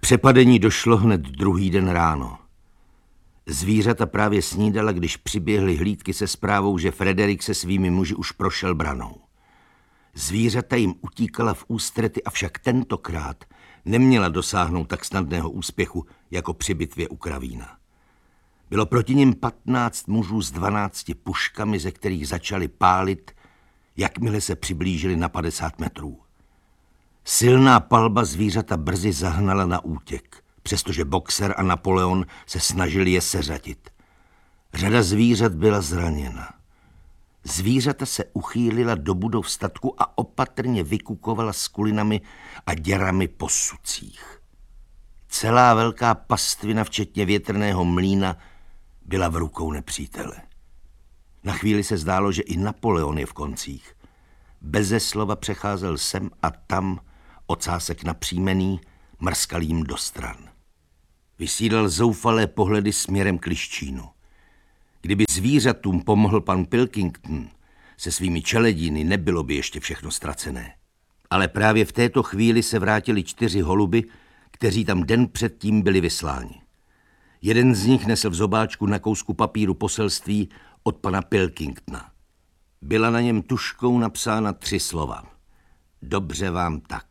přepadení došlo hned druhý den ráno. Zvířata právě snídala, když přiběhly hlídky se zprávou, že Frederik se svými muži už prošel branou. Zvířata jim utíkala v ústrety, avšak tentokrát neměla dosáhnout tak snadného úspěchu, jako při bitvě u Kravína. Bylo proti nim 15 mužů s 12 puškami, ze kterých začali pálit, jakmile se přiblížili na 50 metrů. Silná palba zvířata brzy zahnala na útěk, přestože Boxer a Napoleon se snažili je seřadit. Řada zvířat byla zraněna. Zvířata se uchýlila do budov statku a opatrně vykukovala skulinami a děrami po sucích. Celá velká pastvina, včetně větrného mlýna, byla v rukou nepřítele. Na chvíli se zdálo, že i Napoleon je v koncích. Beze slova přecházel sem a tam, ocásek napřímený, mrskal jim do stran. Vysílal zoufalé pohledy směrem k Liščínu. Kdyby zvířatům pomohl pan Pilkington se svými čeledíny, nebylo by ještě všechno ztracené. Ale právě v této chvíli se vrátili 4 holuby, kteří tam den předtím byli vysláni. Jeden z nich nesl v zobáčku na kousku papíru poselství od pana Pilkingtona. Byla na něm tužkou napsána 3 slova. Dobře vám tak.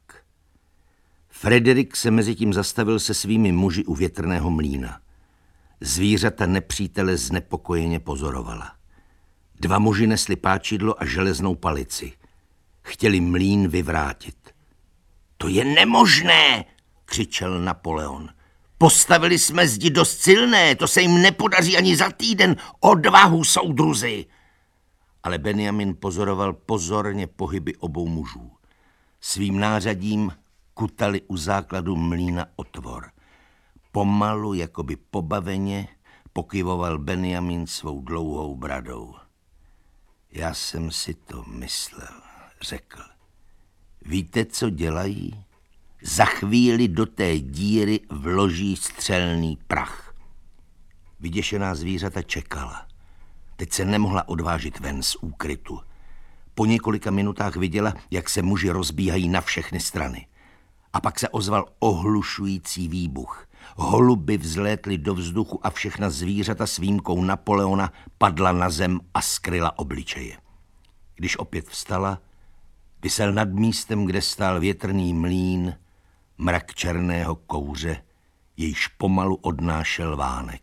Frederik se mezitím zastavil se svými muži u větrného mlýna. Zvířata nepřítele znepokojeně pozorovala. 2 muži nesli páčidlo a železnou palici. Chtěli mlýn vyvrátit. To je nemožné, křičel Napoleon. Postavili jsme zdi dost silné, to se jim nepodaří ani za týden. Odvahu, soudruzi! Ale Benjamin pozoroval pozorně pohyby obou mužů. Svým nářadím kutali u základu mlýna otvor. Pomalu, jakoby pobaveně, pokyvoval Benjamin svou dlouhou bradou. Já jsem si to myslel, řekl. Víte, co dělají? Za chvíli do té díry vloží střelný prach. Vyděšená zvířata čekala. Teď se nemohla odvážit ven z úkrytu. Po několika minutách viděla, jak se muži rozbíhají na všechny strany. A pak se ozval ohlušující výbuch. Holuby vzlétly do vzduchu a všechna zvířata s výjimkou Napoleona padla na zem a skryla obličeje. Když opět vstala, visel nad místem, kde stál větrný mlýn, mrak černého kouře, jejž pomalu odnášel vánek.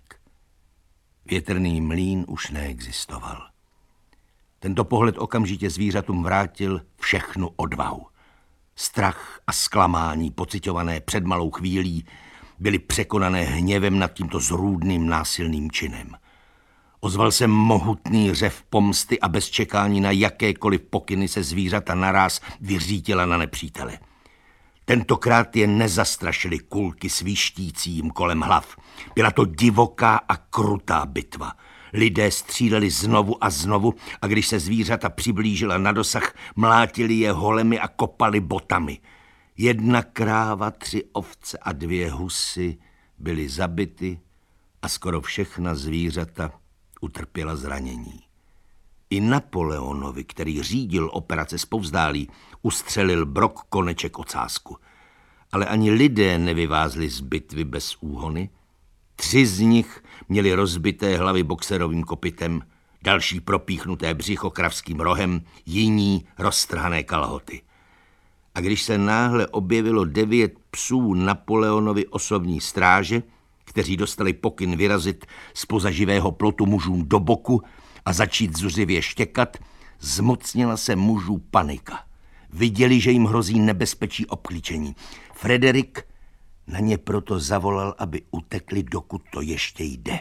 Větrný mlýn už neexistoval. Tento pohled okamžitě zvířatům vrátil všechnu odvahu. Strach a zklamání, pociťované před malou chvílí, byly překonané hněvem nad tímto zrůdným násilným činem. Ozval se mohutný řev pomsty a bez čekání na jakékoliv pokyny se zvířata naráz vyřítila na nepřítele. Tentokrát je nezastrašily kulky svíštícím kolem hlav. Byla to divoká a krutá bitva. Lidé stříleli znovu a znovu a když se zvířata přiblížila na dosah, mlátili je holemi a kopali botami. 1 kráva, 3 ovce a 2 husy byly zabity a skoro všechna zvířata utrpěla zranění. I Napoleonovi, který řídil operace zpovzdálí, ustřelil brok koneček ocásku. Ale ani lidé nevyvázli z bitvy bez úhony. 3 z nich měli rozbité hlavy boxerovým kopytem, další propíchnuté břicho kravským rohem, jiní roztrhané kalhoty. A když se náhle objevilo 9 psů Napoleonovy osobní stráže, kteří dostali pokyn vyrazit zpoza živého plotu mužům do boku a začít zuřivě štěkat, zmocnila se mužů panika. Viděli, že jim hrozí nebezpečí obklíčení. Frederik na ně proto zavolal, aby utekli, dokud to ještě jde.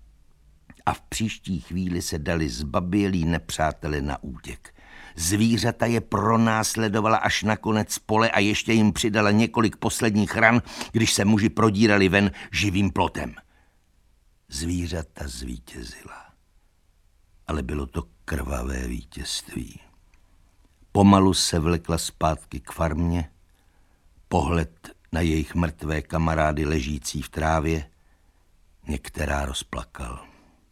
A v příští chvíli se dali zbabělí nepřátele na útěk. Zvířata je pronásledovala až na konec pole a ještě jim přidala několik posledních ran, když se muži prodírali ven živým plotem. Zvířata zvítězila. Ale bylo to krvavé vítězství. Pomalu se vlekla zpátky k farmě, pohled na jejich mrtvé kamarády ležící v trávě, některá rozplakal.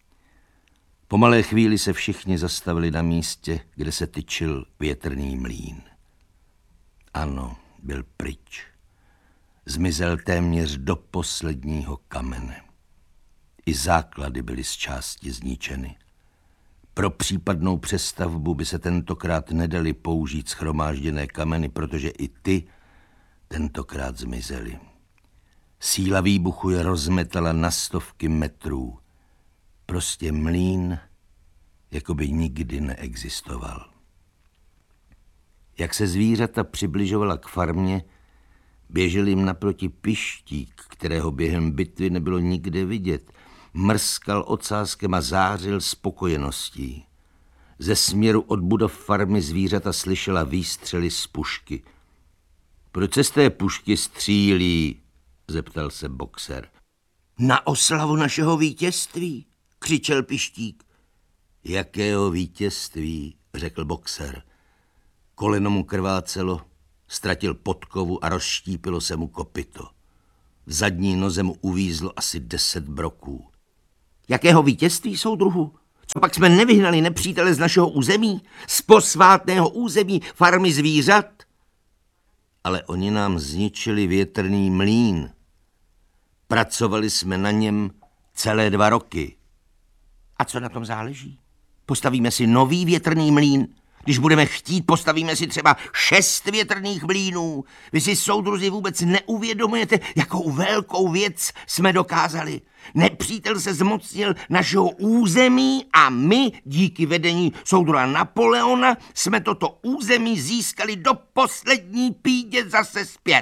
Po malé chvíli se všichni zastavili na místě, kde se tyčil větrný mlýn. Ano, byl pryč. Zmizel téměř do posledního kamene. I základy byly z části zničeny. Pro případnou přestavbu by se tentokrát nedali použít shromážděné kameny, protože i ty tentokrát zmizely. Síla výbuchu je rozmetala na stovky metrů. Prostě mlýn, jako by nikdy neexistoval. Jak se zvířata přibližovala k farmě, běžel jim naproti Pištík, kterého během bitvy nebylo nikde vidět. Mrskal ocáskem a zářil spokojeností. Ze směru od budov farmy zvířata slyšela výstřely z pušky. Proč se z té pušky střílí? Zeptal se Boxer. Na oslavu našeho vítězství, křičel Pištík. Jakého vítězství? Řekl Boxer. Koleno mu krvácelo, ztratil podkovu a rozštípilo se mu kopyto. V zadní noze mu uvízlo asi 10 broků. Jakého vítězství, soudruhu? Co pak jsme nevyhnali nepřítele z našeho území? Z posvátného území farmy zvířat? Ale oni nám zničili větrný mlýn. Pracovali jsme na něm celé 2 roky. A co na tom záleží? Postavíme si nový větrný mlýn. Když budeme chtít, postavíme si třeba 6 větrných mlýnů. Vy si, soudruzi, vůbec neuvědomujete, jakou velkou věc jsme dokázali. Nepřítel se zmocnil našeho území a my, díky vedení soudruha Napoleona, jsme toto území získali do poslední pídě zase zpět.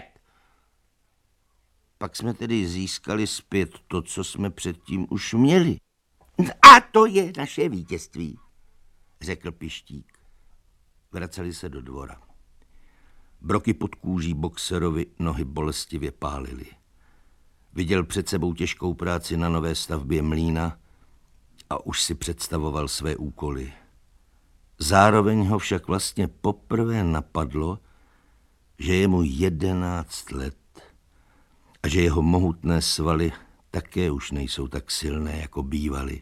Pak jsme tedy získali zpět to, co jsme předtím už měli. A to je naše vítězství, řekl Pištík. Vraceli se do dvora. Broky pod kůží Boxerovi nohy bolestivě pálily. Viděl před sebou těžkou práci na nové stavbě mlýna a už si představoval své úkoly. Zároveň ho však vlastně poprvé napadlo, že je mu 11 let a že jeho mohutné svaly také už nejsou tak silné, jako bývaly.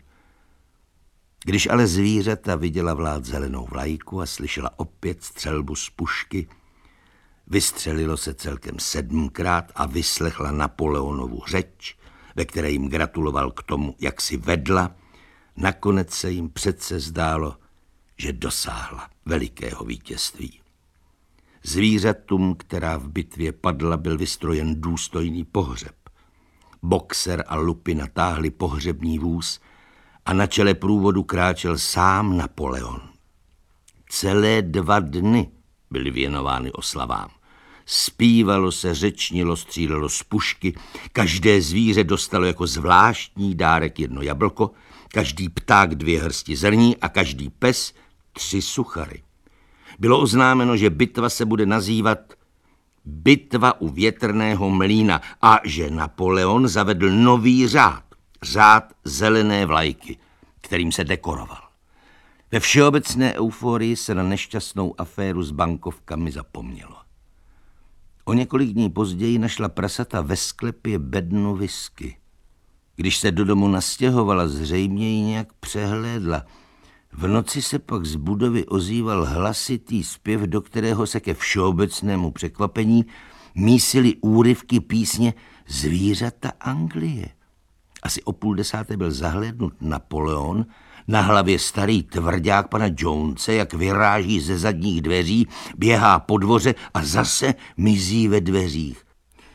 Když ale zvířata viděla vlát zelenou vlajku a slyšela opět střelbu z pušky, vystřelilo se celkem 7krát a vyslechla Napoleonovu řeč, ve které jim gratuloval k tomu, jak si vedla, nakonec se jim přece zdálo, že dosáhla velikého vítězství. Zvířatům, která v bitvě padla, byl vystrojen důstojný pohřeb. Boxer a Lupy natáhli pohřební vůz a na čele průvodu kráčel sám Napoleon. Celé 2 dny byly věnovány oslavám. Zpívalo se, řečnilo, střílelo z pušky, každé zvíře dostalo jako zvláštní dárek 1 jablko, každý pták 2 hrsti zrní a každý pes 3 suchary. Bylo oznámeno, že bitva se bude nazývat Bitva u větrného mlýna a že Napoleon zavedl nový řád zelené vlajky, kterým se dekoroval. Ve všeobecné euforii se na nešťastnou aféru s bankovkami zapomnělo. O několik dní později našla prasata ve sklepě bednu whisky. Když se do domu nastěhovala, zřejmě ji nějak přehlédla. V noci se pak z budovy ozýval hlasitý zpěv, do kterého se ke všeobecnému překvapení mísily úryvky písně Zvířata Anglie. Asi o 9:30 byl zahlédnut Napoleon, na hlavě starý tvrdák pana Jonese, jak vyráží ze zadních dveří, běhá po dvoře a zase mizí ve dveřích.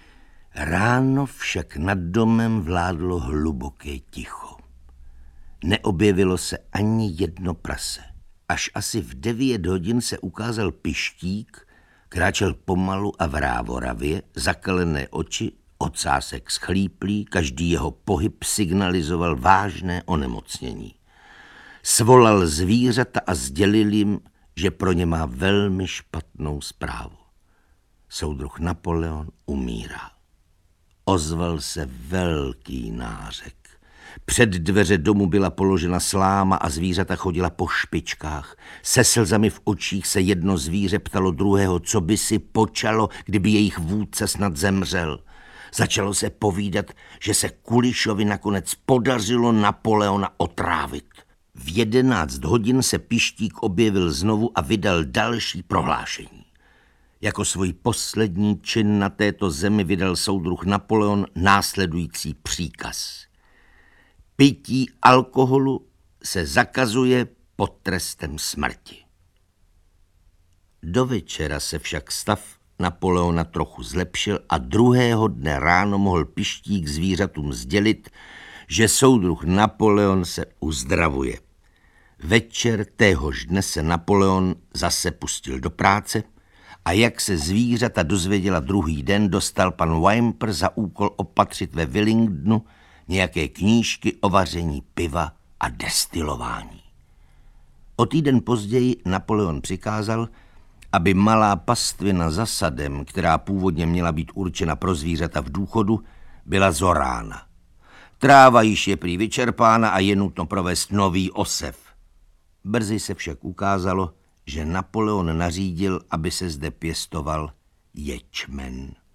Ráno však nad domem vládlo hluboké ticho. Neobjevilo se ani jedno prase. Až asi v 9 hodin se ukázal Pištík, kráčel pomalu a vrávoravě, zakalené oči, ocásek schlíplý, každý jeho pohyb signalizoval vážné onemocnění. Svolal zvířata a sdělil jim, že pro ně má velmi špatnou zprávu. Soudruh Napoleon umírá. Ozval se velký nářek. Před dveře domu byla položena sláma a zvířata chodila po špičkách. Se slzami v očích se jedno zvíře ptalo druhého, co by si počalo, kdyby jejich vůdce snad zemřel. Začalo se povídat, že se Kulišovi nakonec podařilo Napoleona otrávit. V 11 hodin se Pištík objevil znovu a vydal další prohlášení. Jako svůj poslední čin na této zemi vydal soudruh Napoleon následující příkaz. Pití alkoholu se zakazuje pod trestem smrti. Do večera se však stav Napoleona trochu zlepšil a druhého dne ráno mohl Pištík zvířatům sdělit, že soudruh Napoleon se uzdravuje. Večer téhož dne se Napoleon zase pustil do práce a jak se zvířata dozvěděla druhý den, dostal pan Whymper za úkol opatřit ve Willingdonu nějaké knížky o vaření piva a destilování. O týden později Napoleon přikázal, aby malá pastvina za sadem, která původně měla být určena pro zvířata v důchodu, byla zorána. Tráva již je prý vyčerpána a je nutno provést nový osev. Brzy se však ukázalo, že Napoleon nařídil, aby se zde pěstoval ječmen.